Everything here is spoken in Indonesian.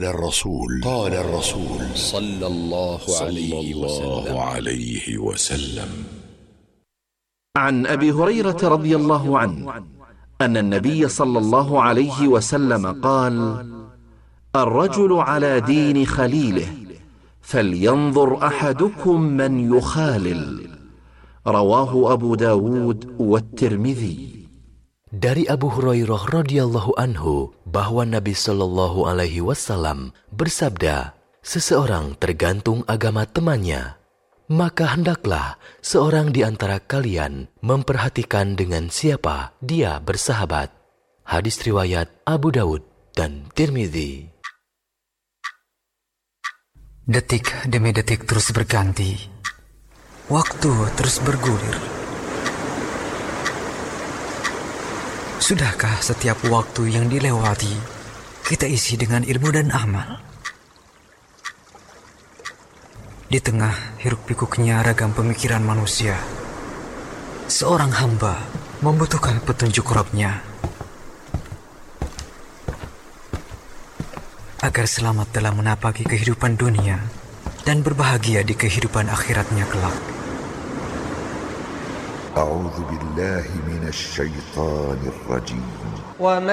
قال الرسول صلى الله عليه وسلم عن أبي هريرة رضي الله عنه أن النبي صلى الله عليه وسلم قال: الرجل على دين خليله فلينظر أحدكم من يخالل. رواه أبو داود والترمذي. Dari Abu Hurairah radhiyallahu anhu bahwa Nabi Shallallahu alaihi wasallam bersabda, seseorang tergantung agama temannya, maka hendaklah seorang di antara kalian memperhatikan dengan siapa dia bersahabat. Hadis riwayat Abu Daud dan Tirmidzi. Detik demi detik terus berganti, waktu terus bergulir. Sudahkah setiap waktu yang dilewati kita isi dengan ilmu dan amal? Di tengah hiruk-pikuknya ragam pemikiran manusia, seorang hamba membutuhkan petunjuk Rabb-Nya agar selamat dalam menapaki kehidupan dunia dan berbahagia di kehidupan akhiratnya kelak. أعوذ بالله من الشيطان الرجيم